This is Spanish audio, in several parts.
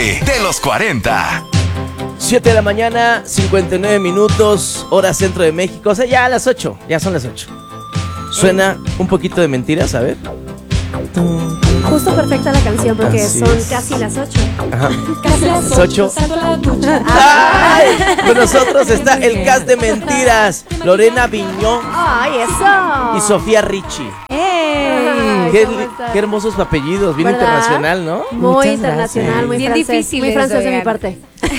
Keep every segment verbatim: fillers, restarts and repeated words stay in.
De los cuarenta. siete de la mañana, cincuenta y nueve minutos, hora centro de México. O sea, ya a las ocho, ya son las ocho. Suena un poquito de mentiras, a ver. Justo perfecta la canción porque Así son es. casi las ocho. Ajá. Casi las Ocho. ¡Ay! Con nosotros está el cast de mentiras. Lorena Viñó ¡Ay, eso! y Sofía Richie. Ay, Qué, ¿cómo estás? qué hermosos apellidos, bien ¿Verdad? internacional, ¿no? Muy Muchas internacional, gracias. muy Bien francés. difíciles, Muy francés de mi oigan. parte.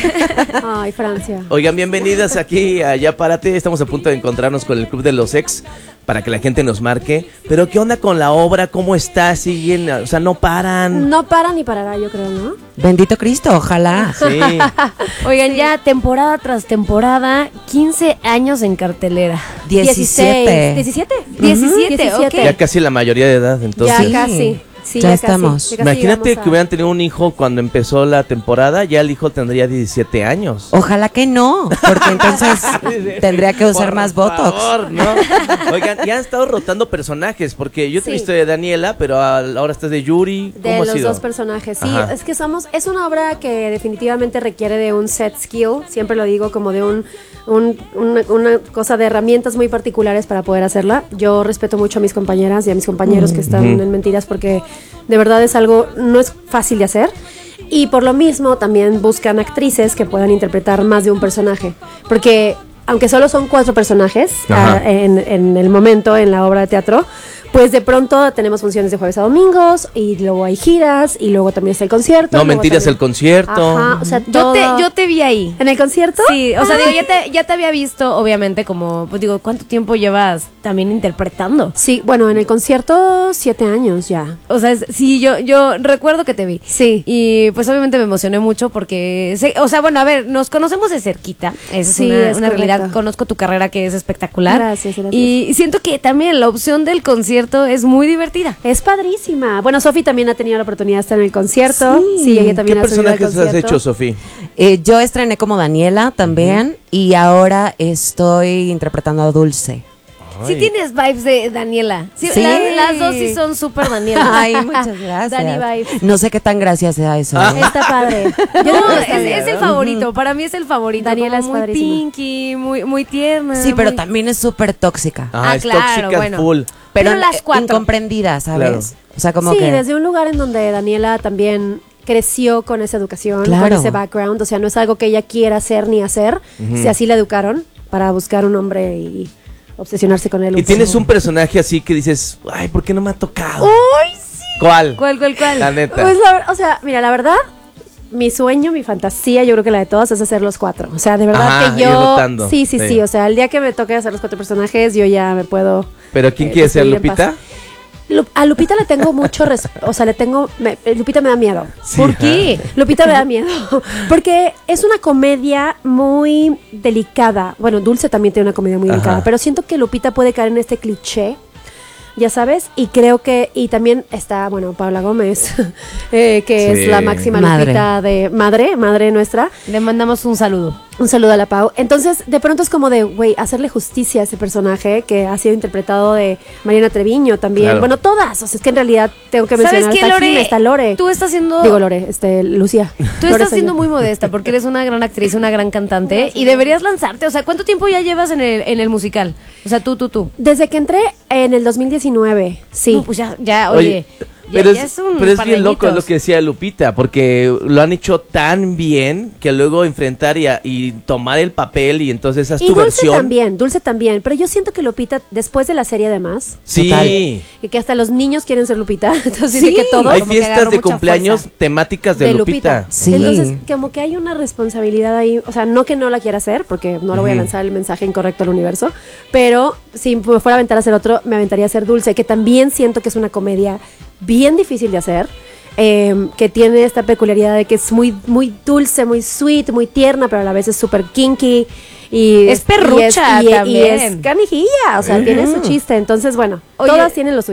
Ay, Francia. Oigan, bienvenidas aquí a Ya Párate. Estamos a punto de encontrarnos con el Club de los Ex para que la gente nos marque. Pero ¿qué onda con la obra? ¿Cómo está? ¿Siguen? O sea, no paran. No para ni parará, yo creo, ¿no? Bendito Cristo, ojalá. Sí. Oigan, ya temporada tras temporada, quince años en cartelera. diecisiete. ¿diecisiete? diecisiete, ok. Ya casi la mayoría de edad, entonces. Ya Sí. casi. Sí, Ya casi, estamos. ya casi Imagínate llegamos a- que hubieran tenido un hijo cuando empezó la temporada, ya el hijo tendría diecisiete años. Ojalá que no, porque entonces tendría que usar Por más Botox. favor, ¿no? Oigan, ya han estado rotando personajes, porque yo te he Sí. visto de Daniela, pero al- ahora estás de Yuri. De ¿Cómo ha los sido? dos personajes, sí, Ajá. es que somos, es una obra que definitivamente requiere de un set skill, siempre lo digo como de un, un- una, una cosa de herramientas muy particulares para poder hacerla. Yo respeto mucho a mis compañeras y a mis compañeros que están Ujú. en Mentiras porque de verdad es algo, no es fácil de hacer. Y por lo mismo también buscan actrices que puedan interpretar más de un personaje, porque aunque solo son cuatro personajes Ajá. ah, en, en el momento en la obra de teatro, pues de pronto tenemos funciones de jueves a domingos y luego hay giras y luego también está el concierto. No, luego mentiras, también- el concierto. Ajá, o sea, Yo todo- te, yo te vi ahí. ¿En el concierto? Sí, o sea, digo, ya te, ya te había visto, obviamente, como, pues digo, ¿cuánto tiempo llevas también interpretando? Sí, bueno, en el concierto siete años ya. O sea, es- sí, yo, yo recuerdo que te vi. Sí. Y pues obviamente me emocioné mucho porque, sé- o sea, bueno, a ver, nos conocemos de cerquita. Esa Sí, es una, es una realidad. correcto. Conozco tu carrera que es espectacular. Gracias, gracias. Y siento que también la opción del concierto es muy divertida. Es padrísima. Bueno, Sofi también ha tenido la oportunidad de estar en el concierto. Sí. Sí, ella ¿Qué también ha subido al personajes has concierto. hecho, Sofía? Eh, yo estrené como Daniela también y ahora estoy interpretando a Dulce. Sí Ay. tienes vibes de Daniela. Sí, Sí. Las, las dos sí son súper Daniela. Ay, muchas gracias. Dani vibes. No sé qué tan gracias sea eso. Ah. ¿eh? Está padre. Yo no, Está es, bien. es el favorito. Para mí es el favorito. Daniela como es muy padrísima. pinky, muy, muy tierna. Sí, pero muy- también es súper tóxica. Ah, Ah, es claro, tóxica bueno. full. Pero, pero las eh, cuatro. incomprendida, ¿sabes? Claro. O sea, como sí, que... desde un lugar en donde Daniela también creció con esa educación, Claro. con ese background, o sea, no es algo que ella quiera hacer ni hacer, si así la educaron para buscar un hombre y obsesionarse con él. Y tienes un personaje así que dices, ay, ¿por qué no me ha tocado? ¡Uy, sí! ¿Cuál? ¿Cuál, cuál, cuál? La neta. Pues la ver- o sea, mira, la verdad, mi sueño, mi fantasía, yo creo que la de todas es hacer los cuatro. O sea, de verdad Ajá, que ir yo... rotando. Sí, sí, Sí. sí, o sea, el día que me toque hacer los cuatro personajes, yo ya me puedo... ¿Pero quién eh, quiere ser, despedir en Lupita? paz. Lu- a Lupita le tengo mucho respeto, o sea, le tengo, me- Lupita me da miedo. Sí, ¿Por ajá. qué? Lupita me da miedo, porque es una comedia muy delicada. Bueno, Dulce también tiene una comedia muy Ajá. delicada, pero siento que Lupita puede caer en este cliché, ya sabes, y creo que, y también está, bueno, Paula Gómez, eh, que Sí. es la máxima Madre. Lupita de madre, madre nuestra. Le mandamos un saludo. Un saludo a la Pau. Entonces, de pronto es como de, güey, hacerle justicia a ese personaje que ha sido interpretado de Mariana Treviño también. Claro. Bueno, todas. O sea, es que en realidad tengo que ¿Sabes mencionar. qué, está Lore? Jime, está Lore. Tú estás siendo... Digo Lore, este, Lucía. Tú Lore estás soy siendo yo. muy modesta porque eres una gran actriz, una gran cantante y deberías lanzarte. O sea, ¿cuánto tiempo ya llevas en el, en el musical? O sea, tú, tú, tú. Desde que entré en el dos mil diecinueve, sí. No, pues ya, ya, oye. ya- pero ya es, un pero es par de bien loco añitos. lo que decía Lupita, porque lo han hecho tan bien que luego enfrentar y, a- y tomar el papel y entonces esa es Y tu Dulce versión. también, Dulce también. Pero yo siento que Lupita, después de la serie además, Sí, Total. y que hasta los niños quieren ser Lupita. Entonces Sí. dice que todos... hay como que fiestas agarró de mucha cumpleaños fuerza. temáticas de, Lupita. Sí. Entonces, como que hay una responsabilidad ahí, o sea, no que no la quiera hacer, porque no le voy a Ujú. lanzar el mensaje incorrecto al universo, pero si me fuera a aventar a hacer otro, me aventaría a hacer Dulce, que también siento que es una comedia bien difícil de hacer, eh, que tiene esta peculiaridad de que es muy, muy dulce, muy sweet, muy tierna, pero a la vez es súper kinky. Y Es perrucha y es, y- y también. es canijilla, o sea, tiene su chiste. Entonces, bueno, Oye, todas tienen lo suyo.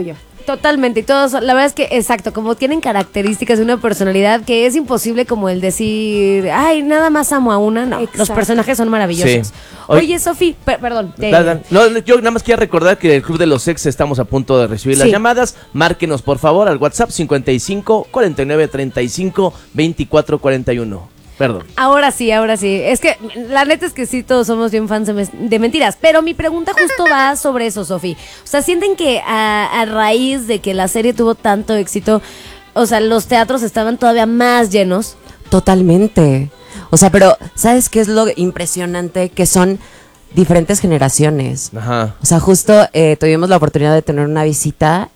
Totalmente, y todos, la verdad es que, exacto, como tienen características de una personalidad que es imposible como el decir, ay, nada más amo a una, no, Exacto. los personajes son maravillosos. Sí. Oye- Oye, Sofi, per- perdón. te- Nada, no, yo nada más quiero recordar que el Club de los Ex estamos a punto de recibir las Sí. llamadas. Márquenos por favor al WhatsApp cincuenta y cinco, cuarenta y nueve, treinta y cinco, veinticuatro, cuarenta y uno. Perdón. Ahora sí, ahora sí. Es que la neta es que sí, todos somos bien fans de, mes- de mentiras. Pero mi pregunta justo va sobre eso, Sofi. O sea, ¿sienten que a, a raíz de que la serie tuvo tanto éxito, o sea, los teatros estaban todavía más llenos? Totalmente. O sea, pero ¿sabes qué es lo impresionante? Que son diferentes generaciones. Ajá. O sea, justo eh, tuvimos la oportunidad de tener una visita